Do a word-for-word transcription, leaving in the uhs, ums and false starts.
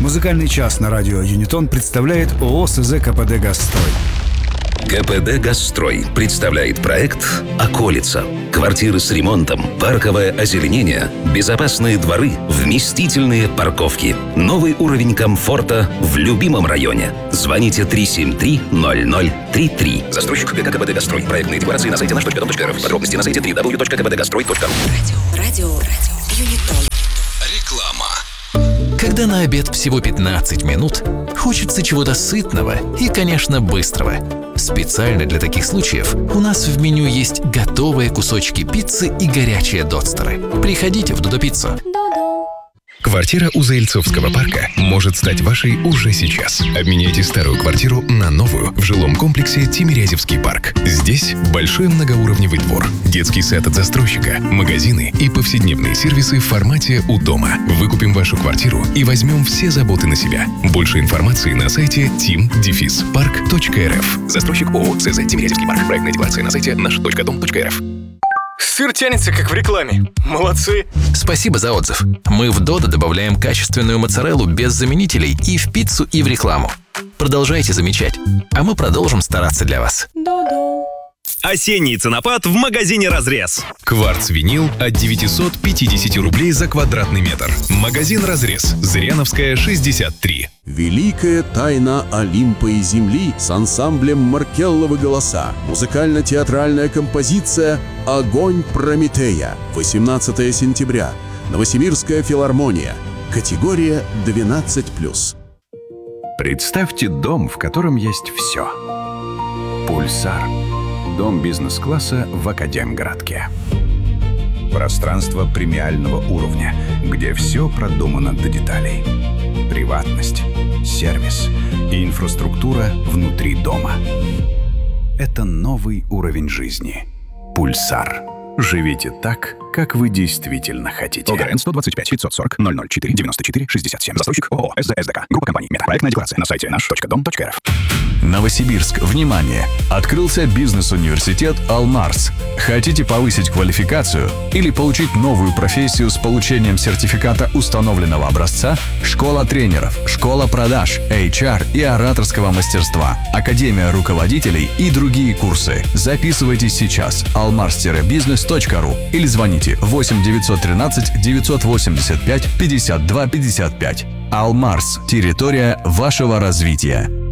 Музыкальный час на радио Юнитон представляет ООО СЗ КПД «Газстрой». КПД «Газстрой» представляет проект «Околица». Квартиры с ремонтом, парковое озеленение, безопасные дворы, вместительные парковки. Новый уровень комфорта в любимом районе. Звоните три семь три ноль ноль три три. Застройщик ГК КПД «Газстрой». Проектные декларации на сайте наш точка дом точка рф. Подробности на сайте дабл ю дабл ю дабл ю точка кпдгазстрой точка ру. Радио, радио, радио, Юнитон. Реклама. Когда на обед всего пятнадцать минут, хочется чего-то сытного и, конечно, быстрого. Специально для таких случаев у нас в меню есть готовые кусочки пиццы и горячие додстеры. Приходите в Додо Пиццу. Квартира у Заильцовского парка может стать вашей уже сейчас. Обменяйте старую квартиру на новую в жилом комплексе Тимирязевский парк. Здесь большой многоуровневый двор, детский сад от застройщика, магазины и повседневные сервисы в формате «У дома». Выкупим вашу квартиру и возьмем все заботы на себя. Больше информации на сайте тим парк точка эр эф. Застройщик ООО СЗ Тимирязевский парк. Проектная декларация на сайте наш точка дом точка эр эф. Сыр тянется, как в рекламе. Молодцы. Спасибо за отзыв. Мы в Додо добавляем качественную моцареллу без заменителей и в пиццу, и в рекламу. Продолжайте замечать, а мы продолжим стараться для вас. Додо. Осенний ценопад в магазине «Разрез». Кварц-винил от девятьсот пятьдесят рублей за квадратный метр. Магазин «Разрез». Зыряновская, шестьдесят три. Великая тайна Олимпа и Земли с ансамблем «Маркелловы голоса». Музыкально-театральная композиция «Огонь Прометея». восемнадцатое сентября. Новосибирская филармония. Категория двенадцать плюс. Представьте дом, в котором есть все. Пульсар. Дом бизнес-класса в Академгородке. Пространство премиального уровня, где все продумано до деталей. Приватность, сервис и инфраструктура внутри дома. Это новый уровень жизни. Пульсар. Живите так, как вы действительно хотите. ОГРН сто двадцать пять пятьсот сорок ноль ноль четыре девяносто четыре шестьдесят семь. Застройщик ООО СДСДК. Группа компаний Мета. Проектная декларация на сайте наш точка дом точка рф. Новосибирск, внимание! Открылся бизнес-университет «Алмарс». Хотите повысить квалификацию или получить новую профессию с получением сертификата установленного образца? Школа тренеров, школа продаж, эйч ар и ораторского мастерства, академия руководителей и другие курсы. Записывайтесь сейчас. алмарс бизнес точка ру или звоните восемь девятьсот тринадцать девятьсот восемьдесят пять пятьдесят два пятьдесят пять. «Алмарс» – территория вашего развития.